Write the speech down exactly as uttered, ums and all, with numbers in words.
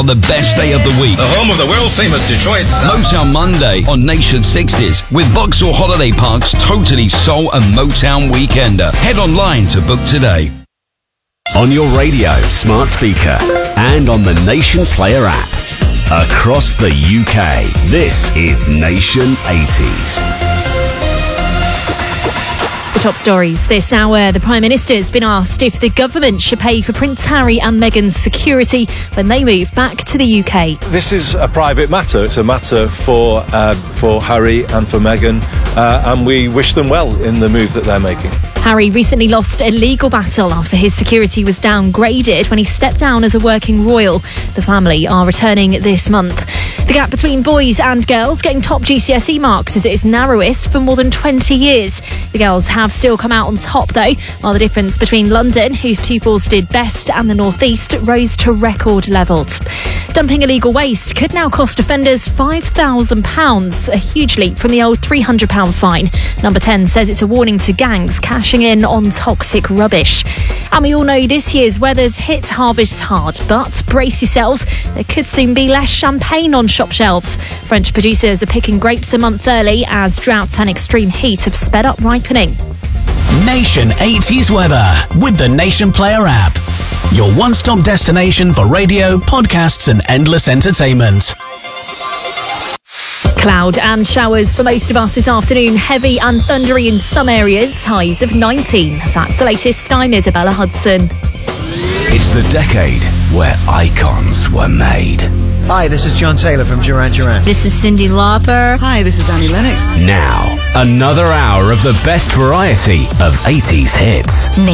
On the best day of the week, the home of the world-famous Detroit Sound. Motown Monday on Nation sixties with Vauxhall Holiday Park's totally soul and Motown Weekender. Head online to book today. On your radio, smart speaker, and on the Nation Player app. Across the U K, this is Nation eighties. The top stories this hour. The Prime Minister has been asked if the government should pay for Prince Harry and Meghan's security when they move back to the U K. This is a private matter. It's a matter for uh, for Harry and for Meghan, uh, and we wish them well in the move that they're making. Harry recently lost a legal battle after his security was downgraded when he stepped down as a working royal. The family are returning this month. The gap between boys and girls getting top G C S E marks is at its narrowest for more than twenty years. The girls have still come out on top though, while the difference between London, whose pupils did best, and the North East rose to record levels. Dumping illegal waste could now cost offenders five thousand pounds, a huge leap from the old three hundred pounds fine. Number ten says it's a warning to gangs cashing in on toxic rubbish. And we all know this year's weather's hit harvests hard, but brace yourselves, there could soon be less champagne on shop shelves. French producers are picking grapes a month early as droughts and extreme heat have sped up ripening. Nation eighties weather with the Nation Player app. Your one-stop destination for radio, podcasts and endless entertainment. Cloud and showers for most of us this afternoon. Heavy and thundery in some areas. Highs of nineteen. That's the latest. I'm Isabella Hudson. It's the decade where icons were made. Hi, this is John Taylor from Duran Duran. This is Cyndi Lauper. Hi, this is Annie Lennox. Now, another hour of the best variety of eighties hits.